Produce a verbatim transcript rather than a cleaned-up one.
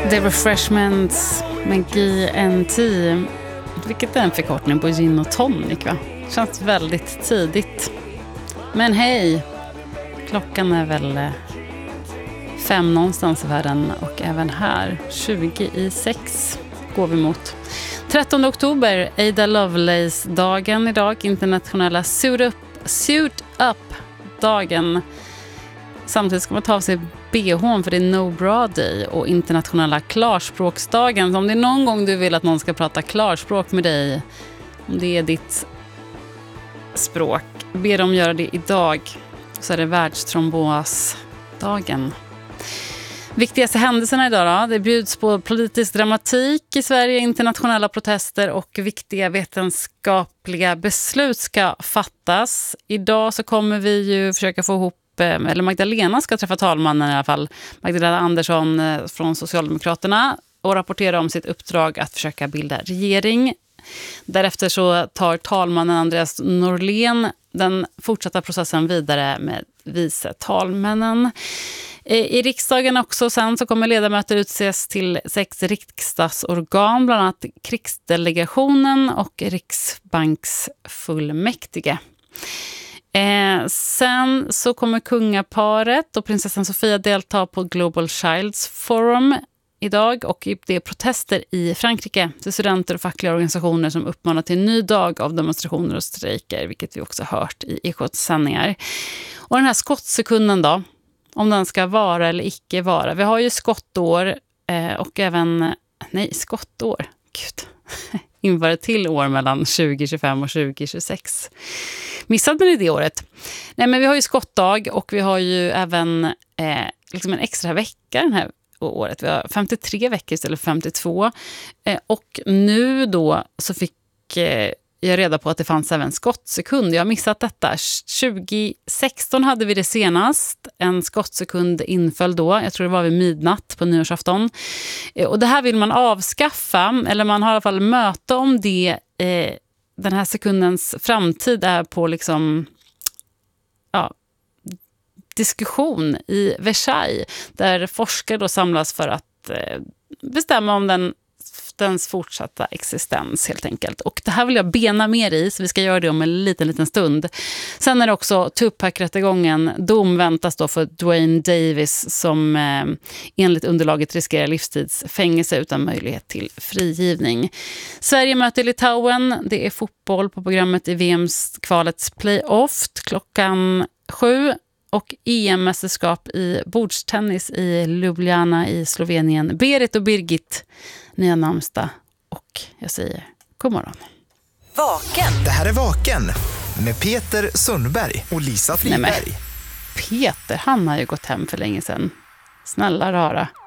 The Refreshments med G N T, vilket är en förkortning på gin och tonic, va? Känns väldigt tidigt. Men hej, klockan är väl fem någonstans i världen och även här tjugo i sex går vi mot. trettonde oktober, Ada Lovelace-dagen idag, internationella Suit Up, Suit Up-dagen. Samtidigt ska man ta av sig B H för det är No Bra Day och internationella klarspråksdagen. Så om det är någon gång du vill att någon ska prata klarspråk med dig, om det är ditt språk, be dem göra det idag, så är det världstrombosdagen. Viktigaste händelserna idag då, det bjuds på politisk dramatik i Sverige, internationella protester och viktiga vetenskapliga beslut ska fattas. Idag så kommer vi ju försöka få ihop, eller Magdalena ska träffa talmannen i alla fall, Magdalena Andersson från Socialdemokraterna, och rapportera om sitt uppdrag att försöka bilda regering. Därefter så tar talmannen Andreas Norlén den fortsatta processen vidare med vice talmännen. I riksdagen också sen så kommer ledamöter utses till sex riksdagsorgan, bland annat krigsdelegationen och riksbanksfullmäktige. Eh, sen så kommer kungaparet och prinsessan Sofia delta på Global Childs Forum idag, och det är protester i Frankrike till studenter och fackliga organisationer som uppmanar till en ny dag av demonstrationer och strejker, vilket vi också hört i Ekots sändningar. Och den här skottsekunden då, om den ska vara eller icke vara. Vi har ju skottår eh, och även, nej skottår, gud, inför ett till år mellan tjugo tjugofem och tjugo tjugosex. Missade man det året? Nej, men vi har ju skottdag och vi har ju även eh, liksom en extra vecka den här året. Vi har femtiotre veckor istället för femtiotvå. Eh, och nu då så fick eh, jag reda på att det fanns även skottsekund. Jag har missat detta. tjugo sexton hade vi det senast. En skottsekund inföll då. Jag tror det var vid midnatt på nyårsafton. Eh, och det här vill man avskaffa. Eller man har i alla fall möte om det. Eh, den här sekundens framtid är på liksom... Ja, diskussion i Versailles, där forskare då samlas för att eh, bestämma om den, dens fortsatta existens helt enkelt. Och det här vill jag bena mer i, så vi ska göra det om en liten, liten stund. Sen är det också Tupac-rättegången. Dom väntas då för Dwayne Davis som eh, enligt underlaget riskerar livstidsfängelse utan möjlighet till frigivning. Sverige möter Litauen. Det är fotboll på programmet i V M-kvalets playoff klockan sju. Och E M-mästerskap i bordstennis i Ljubljana i Slovenien. Berit och Birgit, nya namnsdag. Och jag säger god morgon. Vaken. Det här är Vaken med Peter Sundberg och Lisa Friberg. Nej, men Peter, han har ju gått hem för länge sedan. Snälla rara.